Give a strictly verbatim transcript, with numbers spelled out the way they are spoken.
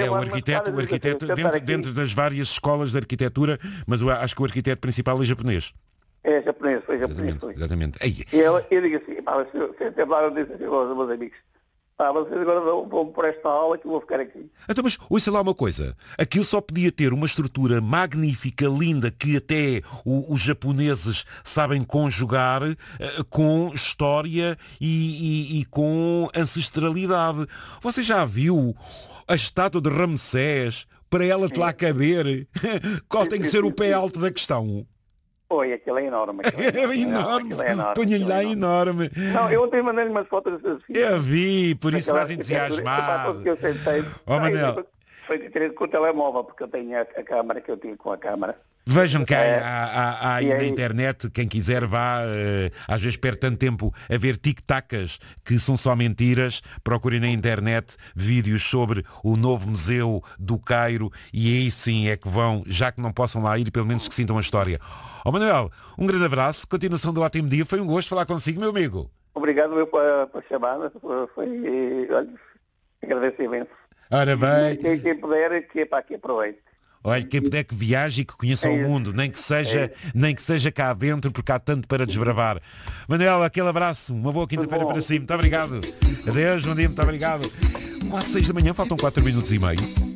é, o arquiteto, o arquiteto dentro, dentro das várias escolas de arquitetura, mas eu acho que o arquiteto principal é japonês. É japonês, foi japonês. Exatamente, Foi. exatamente. Ei, E eu, eu digo assim, pá, se eu se eu lá, eu disse assim aos meus amigos, pá, vocês agora vão, vão por esta aula que eu vou ficar aqui. então, mas ouça lá uma coisa, aquilo só podia ter uma estrutura magnífica, linda, que até o- os japoneses sabem conjugar eh, com história e, e- e com ancestralidade. Você já viu a estátua de Ramsés? Para ela te lá caber, qual tem que ser o pé alto da questão? Oi, aquilo é enorme. Aquilo é É enorme, enorme, aquilo é enorme, ponha-lhe aquilo lá é enorme. enorme. Não, eu ontem mandei-lhe umas fotos assim. Eu vi, por isso Aquela mais arquitetura, epá, entusiasmado. porque eu sentei. Ó, Ai, Manel. Foi de ter com o telemóvel, porque eu tenho a, a câmara que eu tinha com a câmara. Vejam que há, É. há- há- há aí E na aí? internet, quem quiser vá, eh, às vezes perde tanto tempo a ver tic-tacas que são só mentiras, procurem na internet vídeos sobre o novo museu do Cairo e aí sim é que vão, já que não possam lá ir, pelo menos que sintam a história. Ó Manuel, um grande abraço, continuação do ótimo dia, foi um gosto falar consigo, meu amigo. Obrigado meu pela, pela chamada. Foi, olha, agradeço imenso. Ora bem, Quem, quem puder, que, pá, que aproveite. olha, quem puder que viaje e que conheça É o isso. mundo, nem que seja, É nem que seja cá dentro, porque há tanto para desbravar. Manuel, aquele abraço, uma boa quinta-feira bom. para si, muito obrigado. Adeus, bom dia, muito obrigado. Quase seis da manhã, faltam quatro minutos e meio.